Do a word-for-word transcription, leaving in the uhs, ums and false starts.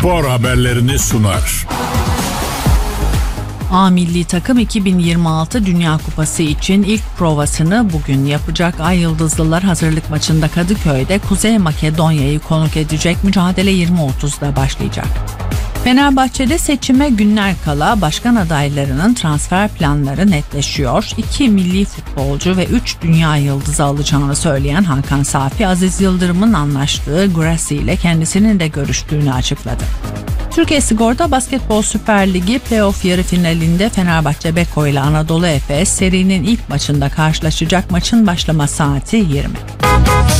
spor haberlerini sunar. A milli takım iki bin yirmi altı Dünya Kupası için ilk provasını bugün yapacak. Ay Yıldızlılar hazırlık maçında Kadıköy'de Kuzey Makedonya'yı konuk edecek. Mücadele yirmi otuzda başlayacak. Fenerbahçe'de seçime günler kala başkan adaylarının transfer planları netleşiyor. İki milli futbolcu ve üç dünya yıldızı alacağını söyleyen Hakan Safi, Aziz Yıldırım'ın anlaştığı Gracie ile kendisinin de görüştüğünü açıkladı. Türkiye Sigorta Basketbol Süper Ligi playoff yarı finalinde Fenerbahçe Beko ile Anadolu Efes serinin ilk maçında karşılaşacak. Maçın başlama saati yirmi.